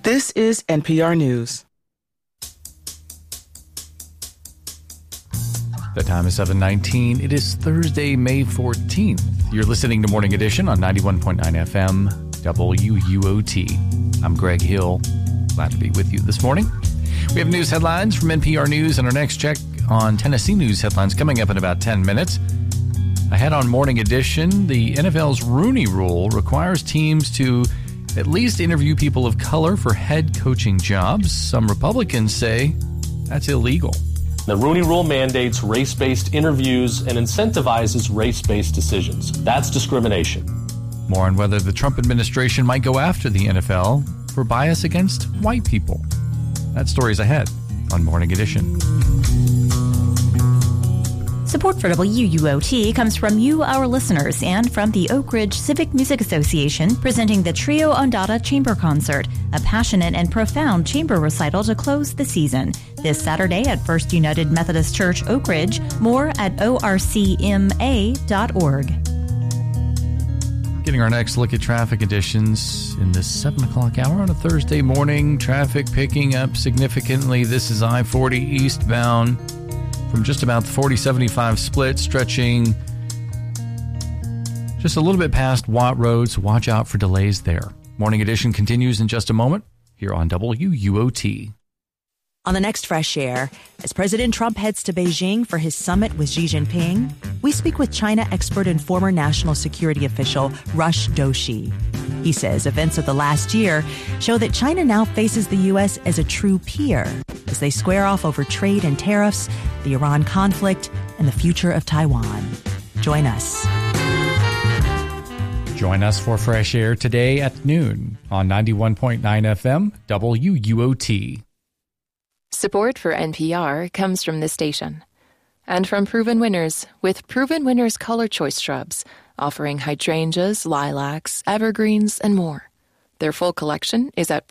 This is NPR News. The time is 7:19. It is Thursday, May 14th. You're listening to Morning Edition on 91.9 FM, WUOT. I'm Greg Hill. Glad to be with you this morning. We have news headlines from NPR News and our next check on Tennessee news headlines coming up in about 10 minutes. Ahead on Morning Edition, the NFL's Rooney Rule requires teams to at least interview people of color for head coaching jobs. Some Republicans say that's illegal. The Rooney Rule mandates race-based interviews and incentivizes race-based decisions. That's discrimination. More on whether the Trump administration might go after the NFL for bias against white people. That story's ahead on Morning Edition. Support for WUOT comes from you, our listeners, and from the Oak Ridge Civic Music Association, presenting the Trio Ondata Chamber Concert, a passionate and profound chamber recital to close the season. This Saturday at First United Methodist Church, Oak Ridge. More at orcma.org. Getting our next look at traffic conditions in this 7 o'clock hour on a Thursday morning. Traffic picking up significantly. This is I-40 eastbound from just about the 40-75 split, stretching just a little bit past Watt Road, so watch out for delays there. Morning Edition continues in just a moment here on WUOT. On the next Fresh Air, as President Trump heads to Beijing for his summit with Xi Jinping, we speak with China expert and former national security official Rush Doshi. He says events of the last year show that China now faces the U.S. as a true peer as they square off over trade and tariffs, the Iran conflict, and the future of Taiwan. Join us. Join us for Fresh Air today at noon on 91.9 FM WUOT. Support for NPR comes from this station and from Proven Winners with Proven Winners Color Choice Shrubs, offering hydrangeas, lilacs, evergreens, and more. Their full collection is at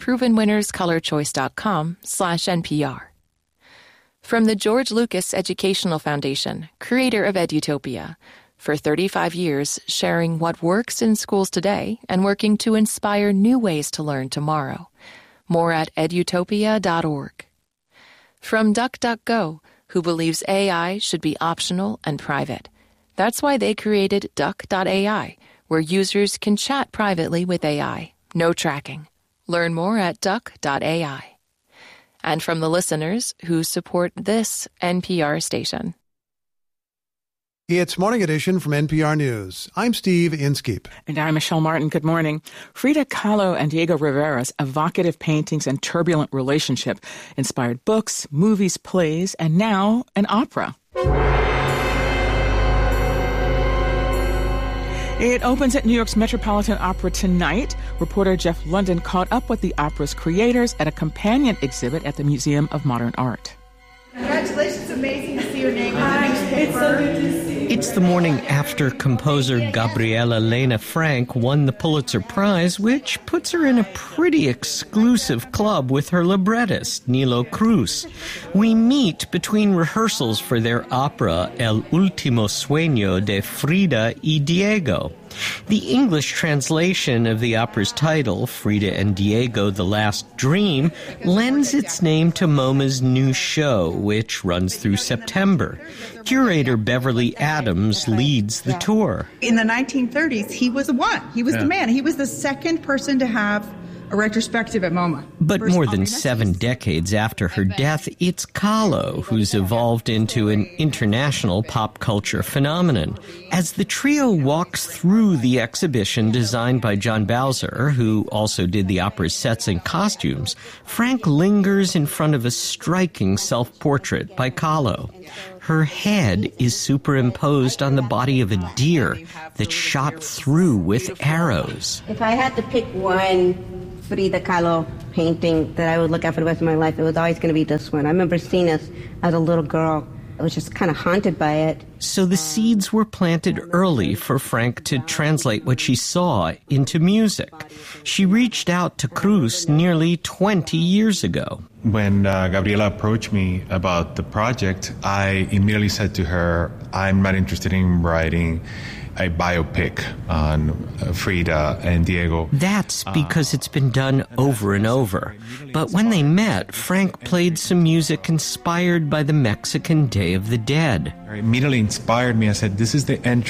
provenwinnerscolorchoice.com/NPR. From the George Lucas Educational Foundation, creator of Edutopia, for 35 years sharing what works in schools today and working to inspire new ways to learn tomorrow. More at edutopia.org. From DuckDuckGo, who believes AI should be optional and private. That's why they created Duck.ai, where users can chat privately with AI. No tracking. Learn more at Duck.ai. And from the listeners who support this NPR station. It's Morning Edition from NPR News. I'm Steve Inskeep. And I'm Michelle Martin. Good morning. Frida Kahlo and Diego Rivera's evocative paintings and turbulent relationship inspired books, movies, plays, and now an opera. It opens at New York's Metropolitan Opera tonight. Reporter Jeff London caught up with the opera's creators at a companion exhibit at the Museum of Modern Art. Congratulations, amazing to see your name in the newspaper. It's so good to see you. It's the morning after composer Gabriela Lena Frank won the Pulitzer Prize, which puts her in a pretty exclusive club with her librettist, Nilo Cruz. We meet between rehearsals for their opera El Último Sueño de Frida y Diego. The English translation of the opera's title, Frida and Diego, The Last Dream, lends its name to MoMA's new show, which runs through September. Curator Beverly Adams leads the tour. In the 1930s, he was the one. He was the man. He was the second person to have a retrospective at MoMA. But more than 7 decades after her death, it's Kahlo who's evolved into an international pop culture phenomenon. As the trio walks through the exhibition designed by John Bowser, who also did the opera's sets and costumes, Frank lingers in front of a striking self-portrait by Kahlo. Her head is superimposed on the body of a deer that's shot through with arrows. If I had to pick one Frida Kahlo painting that I would look at for the rest of my life, it was always going to be this one. I remember seeing this as a little girl. I was just kind of haunted by it. So the seeds were planted early for Frank to translate what she saw into music. She reached out to Cruz nearly 20 years ago. When Gabriela approached me about the project, I immediately said to her, I'm not interested in writing a biopic on Frida and Diego. That's because it's been done over and over. But when they met, Frank played some music inspired by the Mexican Day of the Dead. It immediately inspired me. I said, this is the entrance